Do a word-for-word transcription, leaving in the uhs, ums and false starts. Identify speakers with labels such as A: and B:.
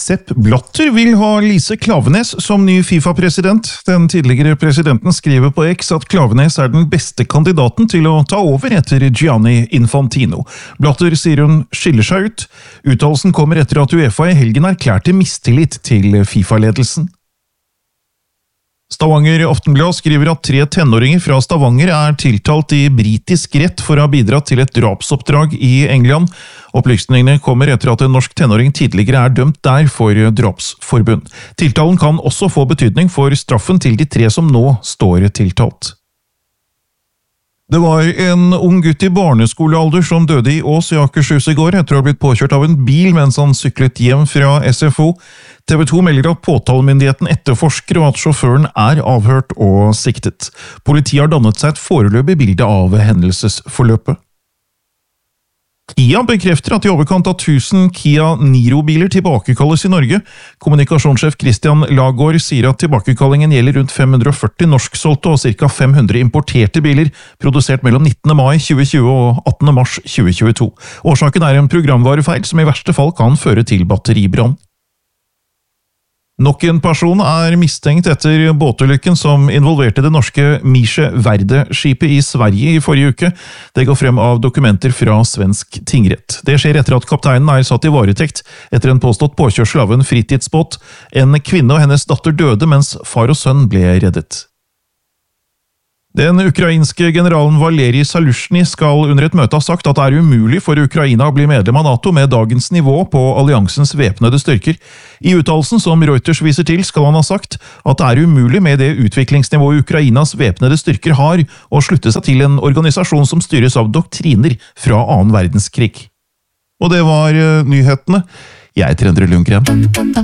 A: Sepp Blatter vil ha Lise Klaveness som ny FIFA-president. Den tidligere presidenten skriver på X at Klaveness er den beste kandidaten til å ta over etter Gianni Infantino. Blatter sier hun skiller seg ut. Uttalelsen kommer etter at UEFA i helgen erklærte mistillit til FIFA-ledelsen. Stavanger Aftenblad skriver at tre tenåringer fra Stavanger er tiltalt i britisk rett for å ha bidratt til et drapsoppdrag i England. Opplysningene kommer etter at en norsk tenåring tidligere er dømt der for drapsforbund. Tiltalen kan også få betydning for straffen til de tre som nå står tiltalt. Det var en ung gutt i barneskolealder som døde i Ås i Akershus i går etter å ha blitt påkjørt av en bil mens han syklet hjem fra S F O. T V to melder at påtalemyndigheten etterforsker og at sjåføren er avhørt og siktet. Politiet har dannet seg et foreløpig bilde av hendelsesforløpet. Kia bekrefter at i overkant av tusen Kia Niro-biler tilbakekalles i Norge. Kommunikasjonssjef Christian Lagård sier at tilbakekallingen gjelder rundt fem hundre og førti norsksolgte og ca. fem hundre importerte biler, produsert mellom nittende mai tjue tjue og attende mars tjue tjueto. Årsaken er en programvarefeil som i verste fall kan føre til batteribrann. Nok en person er mistenkt etter båtulykken som involverte det norske Misje Verde-skipet i Sverige i forrige uke. Det går frem av dokumenter fra svensk tingrett. Det skjer etter at kapteinen er satt i varetekt etter en påstått påkjørsel av en fritidsbåt. En kvinne og hennes datter døde mens far og sønn ble reddet. Den ukrainske generalen Valerij Zaluzjny skal under et møte ha sagt at det er umulig for Ukraina å bli medlem av NATO med dagens nivå på alliansens væpnede styrker. I uttalelsen som Reuters viser til skal han ha sagt at det er umulig med det utviklingsnivået Ukrainas væpnede styrker har å slutte seg til en organisasjon som styres av doktriner fra annen verdenskrig. Og det var nyhetene. Jeg heter Endre Lundgren.